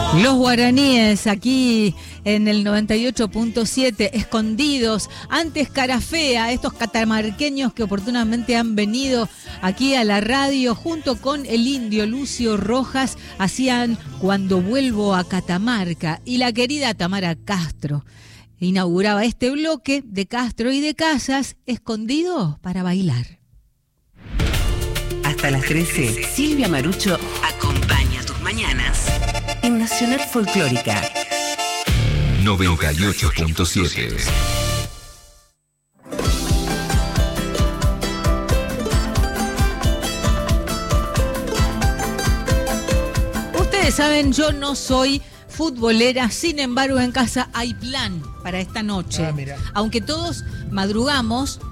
Los guaraníes aquí en el 98.7, escondidos, antes cara fea, estos catamarqueños que oportunamente han venido aquí a la radio junto con el indio Lucio Rojas, hacían Cuando vuelvo a Catamarca, y la querida Tamara Castro inauguraba este bloque de Castro y de Casas, escondidos para bailar. Hasta las 13, Silvia Marucho acompaña tus mañanas en Nacional Folclórica 98.7. Ustedes saben, yo no soy futbolera, sin embargo en casa hay plan para esta noche. Aunque todos madrugamos,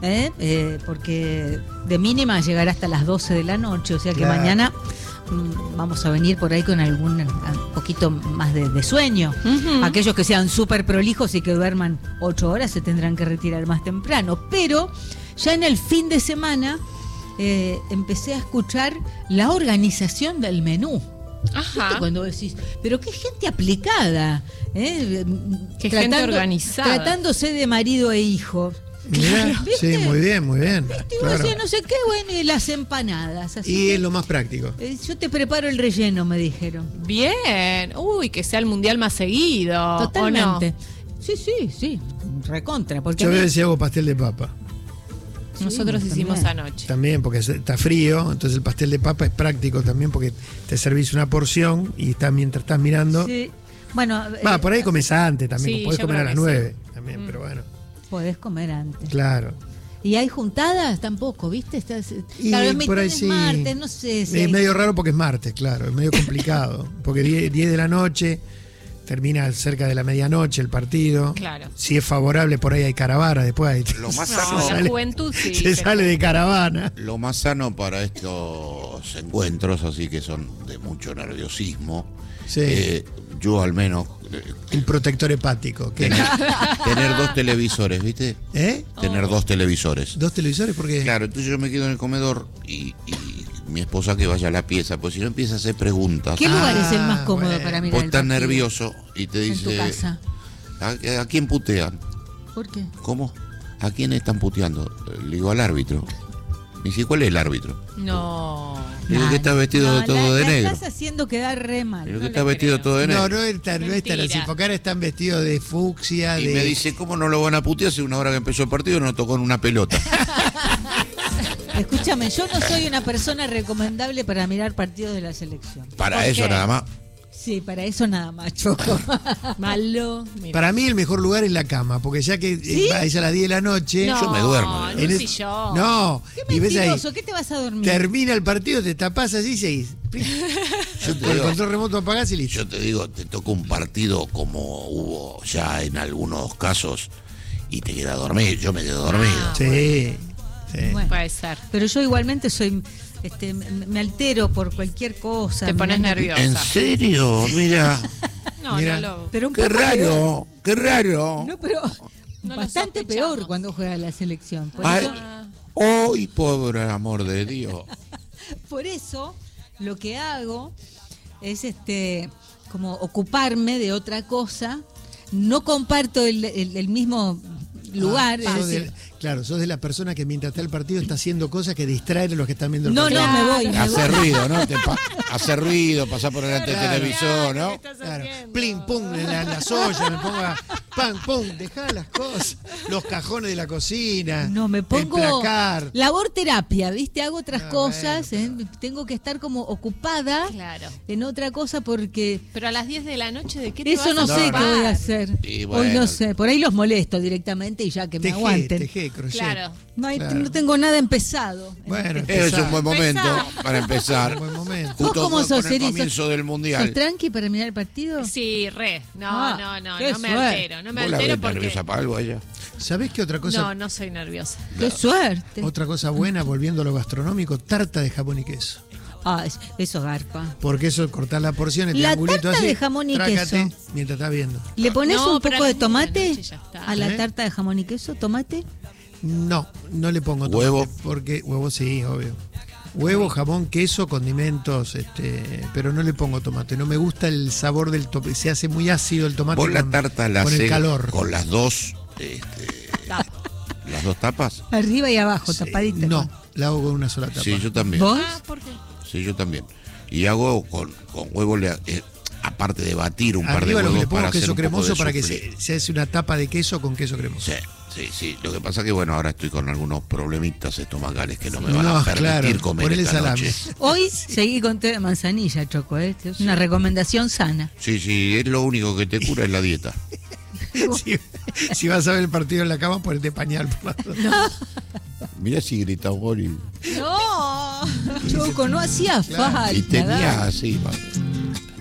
porque de mínima llegará hasta las 12 de la noche, o sea que mañana vamos a venir por ahí con algún poquito más de sueño. Uh-huh. Aquellos que sean súper prolijos y que duerman 8 horas se tendrán que retirar más temprano. Pero ya en el fin de semana empecé a escuchar la organización del menú. Ajá. ¿Viste cuando decís, pero qué gente aplicada, qué gente organizada, tratándose de marido e hijo? Mirá, sí, muy bien, muy bien. Claro. No sé qué, bueno, y las empanadas. Así y que, es lo más práctico. Yo te preparo el relleno, me dijeron. Bien, uy, que sea el mundial más seguido. Totalmente. ¿O no? Sí, recontra. Porque yo veo si hago pastel de papa. Nosotros hicimos anoche. También, porque está frío, entonces el pastel de papa es práctico también porque te servís una porción y mientras estás mirando. Sí. Bueno, por ahí comes antes también, sí, podés comer a las 9 sí. también, pero bueno. Podés comer antes. Claro. ¿Y hay juntadas? Tampoco, ¿viste? Y claro, por ahí sí. Martes, no sé. Si es medio raro porque es martes, claro, es medio complicado. Porque 10 de la noche, termina cerca de la medianoche el partido. Claro. Si es favorable, por ahí hay caravana, después hay... Lo más sano, la juventud sí. Se sale de caravana. Lo más sano para estos encuentros, así que son de mucho nerviosismo, sí. Yo al menos... un protector hepático. Tener 2 televisores, ¿viste? Tener 2 televisores. ¿2 televisores? ¿Por qué? Claro, entonces yo me quedo en el comedor y mi esposa que vaya a la pieza, pues si no empieza a hacer preguntas. ¿Qué lugar es el más cómodo para mirar? Vos el estás partido? nervioso y te dice... En tu casa. ¿A quién putean? ¿Por qué? ¿Cómo? ¿A quién están puteando? Le digo al árbitro. Me dice, ¿cuál es el árbitro? No. Digo que está vestido todo de negro. Estás haciendo quedar re mal. Digo que está vestido todo de negro. No es tan así, porque ahora están vestidos de fucsia. Y me dice, ¿cómo no lo van a putear si una hora que empezó el partido no tocó en una pelota? Escúchame, yo no soy una persona recomendable para mirar partidos de la selección. Para eso nada más. Sí, para eso nada más, Choco. Malo. Mira. Para mí el mejor lugar es la cama, porque ya que vais a las 10 de la noche... No, yo me duermo. En un sillón. No. Qué mentiroso, ¿qué te vas a dormir? Termina el partido, te tapás así y seguís. Por el control remoto apagás y listo. Yo te digo, te toca un partido como hubo ya en algunos casos y te queda dormido. Yo me quedo dormido. Sí. Bueno, puede ser. Pero yo igualmente soy... me altero por cualquier cosa. Te pones nerviosa. ¿En serio? Mira. Mira. Pero un Qué poco raro, qué raro. No, pero No lo bastante sospechamos. peor cuando juega la selección. Ay, pobre amor de Dios. Por eso lo que hago es como ocuparme de otra cosa. No comparto el mismo lugar. Sos de la persona que mientras está el partido está haciendo cosas que distraen a los que están viendo el partido. No, me voy. Hace ruido, ¿no? Hace ruido, pasar por delante del televisor, ¿no? Claro. Plim, pum, en las ollas, me pongo pam, pum, dejá las cosas. Los cajones de la cocina. No, me pongo el placar. labor terapia, ¿viste? Hago otras cosas, bueno, tengo que estar como ocupada en otra cosa porque... Pero a las 10 de la noche, ¿de qué te Eso vas no a sé ocupar? qué voy a hacer. Bueno. Hoy no sé, por ahí los molesto directamente y ya que me aguanten. Tejé, crochet. Claro. No tengo nada empezado. Bueno, Es un buen momento para empezar. Un buen momento. ¿Vos Justo cómo sos, con el Eri? comienzo del ¿Sos mundial. tranqui para mirar el partido? Sí, re. No qué me suerte. altero. No me ¿Vos la altero ves porque... nerviosa para algo ella? ¿Sabés qué otra cosa? No soy nerviosa. ¡Qué suerte! Otra cosa buena, volviendo a lo gastronómico, tarta de jamón y queso. Eso garpa. Porque eso cortás la porción, el La triangulito tarta así, de jamón y trácate queso. mientras estás viendo. ¿Le pones No, un pero poco a de las 10 de la tomate noche ya está. a la ¿Eh? tarta de jamón y queso? ¿Tomate? No le pongo tomate. ¿Huevo? Porque huevo sí, obvio. Huevo, jamón, queso, condimentos, pero no le pongo tomate. No me gusta el sabor del tomate. Se hace muy ácido el tomate. Vos la tarta la con el hacés calor. con las dos, las dos tapas. Arriba y abajo, tapadita. No, la hago con una sola tapa. Sí, yo también. ¿Vos? ¿Por qué? Sí, yo también. Y hago con huevo, aparte de batir un par de Arriba lo que huevos le pongo para hacer queso un poco cremoso de para que soufflé. se hace una tapa de queso con queso cremoso. Sí. Lo que pasa que, bueno, ahora estoy con algunos problemitas estomacales que no me van No, a permitir claro, comer ponele esta salame. noche. Hoy seguí con té de manzanilla, Choco. Es una recomendación sana. Sí, es lo único que te cura es la dieta. Si vas a ver el partido en la cama, ponete pañal por las dos. Mirá si grita Boris. No, Choco, no hacía falta. Y tenía dale. así,